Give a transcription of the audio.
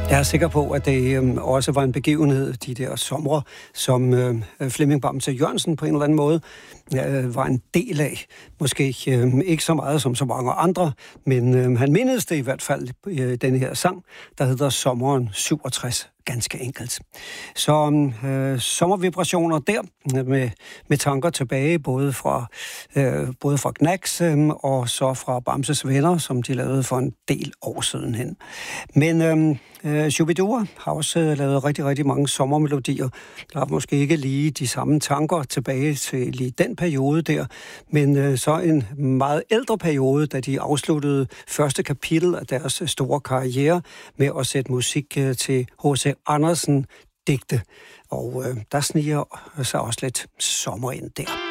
Jeg er sikker på, at det også var en begivenhed, de der somre, som Flemming Bamse Jørgensen på en eller anden måde var en del af. Måske ikke så meget som så mange andre, men han mindes det i hvert fald i den her sang, der hedder Sommeren 67. Ganske enkelt. Så sommervibrationer der, med tanker tilbage, både fra Knacks og så fra Bamses Venner, som de lavede for en del år siden hen. Men Shubidua har også lavet rigtig, rigtig mange sommermelodier. Der er måske ikke lige de samme tanker tilbage til lige den periode der, men så en meget ældre periode, da de afsluttede første kapitel af deres store karriere med at sætte musik til H.C. Andersen digte. Og der sniger sig også lidt sommer ind der.